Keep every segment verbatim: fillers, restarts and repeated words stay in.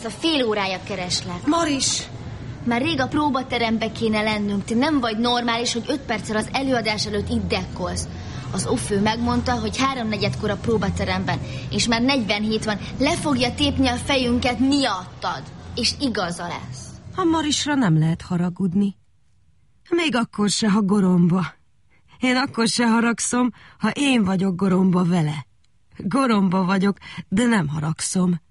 Óta fél órája kereslek. Maris! Már rég a próbaterembe kéne lennünk. Te nem vagy normális, hogy öt perccel az előadás előtt itt dekkolsz. Az ófő megmondta, hogy háromnegyedkor a próbateremben, és már negyvenhét van, le fogja tépni a fejünket miattad. És igaza lesz. A Marisra nem lehet haragudni. Még akkor se, ha goromba. Én akkor se haragszom, ha én vagyok goromba vele. Goromba vagyok, de nem haragszom.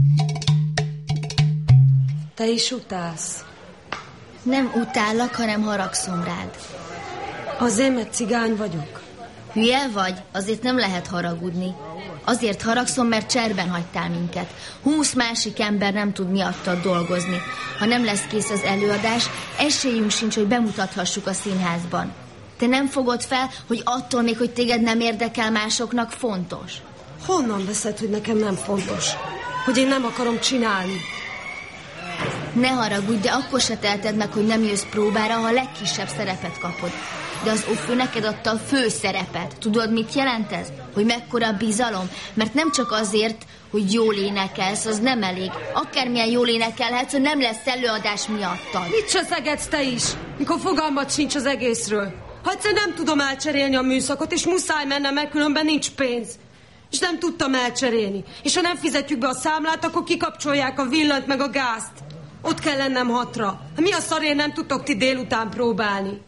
Te is utálsz. Nem utállak, hanem haragszom rád. Azért, mert cigány vagyok. Hülye vagy, azért nem lehet haragudni. Azért haragszom, mert cserben hagytál minket. Húsz másik ember nem tud miattad dolgozni. Ha nem lesz kész az előadás, esélyünk sincs, hogy bemutathassuk a színházban. Te nem fogod fel, hogy attól még, hogy téged nem érdekel, másoknak fontos? Honnan veszed, hogy nekem nem fontos? Hogy én nem akarom csinálni? Ne haragudj, de akkor se teheted meg, hogy nem jössz próbára, ha a legkisebb szerepet kapod. De az ófő neked adta a fő szerepet. Tudod, mit jelent ez? Hogy mekkora bizalom? Mert nem csak azért, hogy jól énekelsz, az nem elég. Akármilyen jól énekelhetsz, hogy nem lesz előadás miattad. Mit cseszegedsz te is, mikor fogalmat sincs az egészről? Ha egyszer nem tudom elcserélni a műszakot, és muszáj mennem, mert különben nincs pénz. És nem tudtam elcserélni. És ha nem fizetjük be a számlát, akkor kikapcsolják a villant meg a gázt. Ott kell lennem hatra. Mi a szarért nem tudtok ti délután próbálni?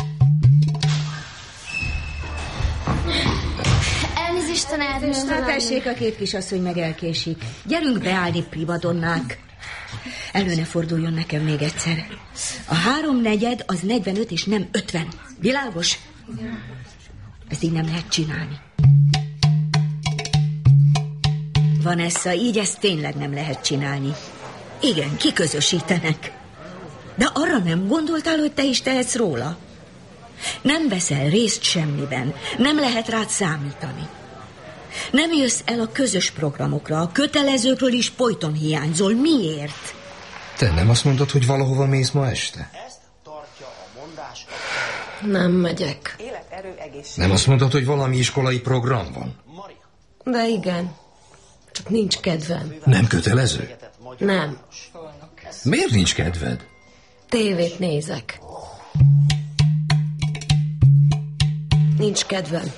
Elnézést, tanárnő. Tessék, a két kisasszony meg elkésik. Gyerünk beállni, privadonnák. Elő ne forduljon nekem még egyszer. A háromnegyed az negyvenöt és nem ötven. Világos? Ezt így nem lehet csinálni. Vanessa, így ezt tényleg nem lehet csinálni. Igen, kiközösítenek. De arra nem gondoltál, hogy te is tehetsz róla? Nem veszel részt semmiben, nem lehet rád számítani. Nem jössz el a közös programokra, a kötelezőkről is folyton hiányzol. Miért? Te nem azt mondod, hogy valahova mész ma este? Nem megyek. Nem azt mondod, hogy valami iskolai program van? De igen, csak nincs kedvem. Nem kötelező? Nem. Miért nincs kedved? Tévét nézek. Nincs kedvem.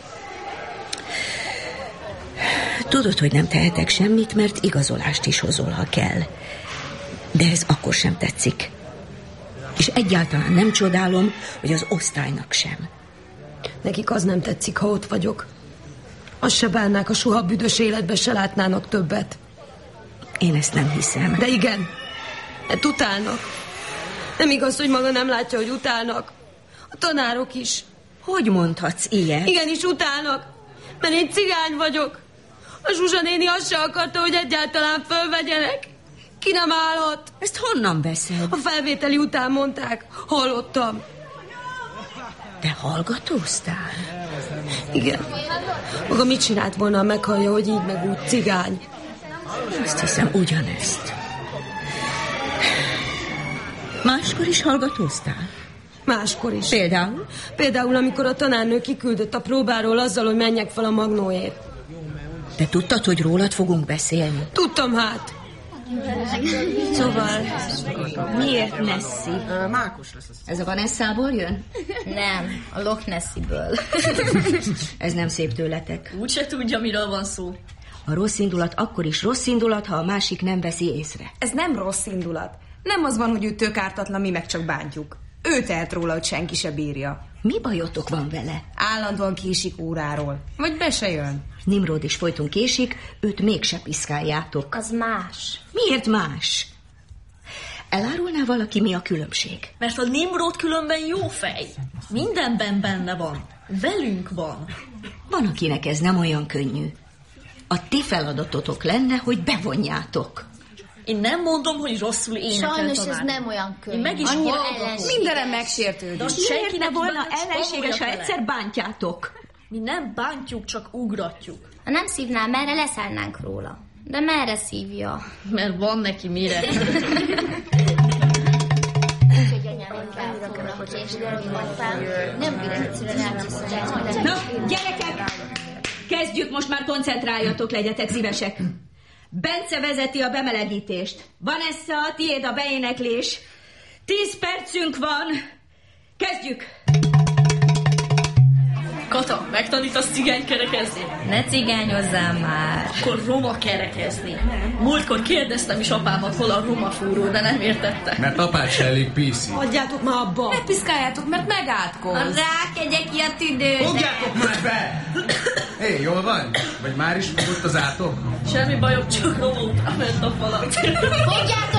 Tudod, hogy nem tehetek semmit, mert igazolást is hozol, ha kell. De ez akkor sem tetszik. És egyáltalán nem csodálom, hogy az osztálynak sem. Nekik az nem tetszik, ha ott vagyok. Azt se bánnák, a soha büdös életbe se látnának többet. Én ezt nem hiszem. De igen, mert utálnak. Nem igaz, hogy maga nem látja, hogy utálnak. A tanárok is. Hogy mondhatsz ilyet? Igenis utálnak, mert én cigány vagyok. A Zsuzsa néni azt se akarta, hogy egyáltalán fölvegyenek. Ki nem állhat. Ezt honnan veszed? A felvételi után mondták, hallottam. Te hallgatóztál? Igen. Maga mit csinált volna, ha meghallja, hogy így meg úgy cigány? Azt hiszem, ugyanezt. Máskor is hallgatóztál? Máskor is. Például? Például, amikor a tanárnő kiküldött a próbáról azzal, hogy menjek fel a Magnóért. Te tudtad, hogy rólad fogunk beszélni? Tudtam hát. Szóval, miért Nessie? Mákos lesz. Ez a Vanessából jön? Nem, a Loch Nessiből. Ez nem szép tőletek. Úgyse tudja, miről van szó. A rossz indulat akkor is rossz indulat, ha a másik nem veszi észre. Ez nem rossz indulat. Nem az van, hogy ő tök ártatlan, mi meg csak bántjuk. Ő tehet róla, hogy senki se bírja. Mi bajotok van vele? Állandóan késik óráról. Vagy be se jön. Nimród is folyton késik, őt mégse piszkáljátok. Az más. Miért más? Elárulná valaki, mi a különbség? Mert a Nimród különben jó fej. Mindenben benne van. Velünk van. Van, akinek ez nem olyan könnyű. A ti feladatotok lenne, hogy bevonjátok. Én nem mondom, hogy rosszul énekel. Sajnos tanár. ez nem olyan könnyű. Én meg is hallgatom. Mindenre megsértődik. Senkinek volna ellenséges, ha egyszer bántjátok. Mi nem bántjuk, csak ugratjuk. Ha nem szívnál merre, leszállnánk róla. De merre szívja? Mert van neki mire. Na, gyerekek! Kezdjük, most már koncentráljatok, legyetek szívesek. Bence vezeti a bemelegítést. Vanessa, tiéd a beéneklés. Tíz percünk van. Kezdjük! Kata, megtanítasz cigány kerekezni? Ne cigányozzál már. Akkor roma kerekezni. Múltkor kérdeztem is apámat, hol a roma fúró, de nem értette. Mert apád se elég píszi. Adjátok már abba. Ne piszkáljátok, mert megátkoz. Rákegyek ki a tüdőt. Fogjátok már be! Hé, hey, jól van? Vagy már is fogott az átok? Semmi bajom, csak roma után ment a falat. Fogjátok